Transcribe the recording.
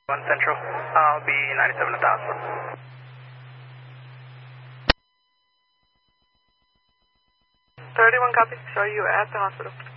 1 Central, I'll be 97,000. 31 copy, show you at the hospital.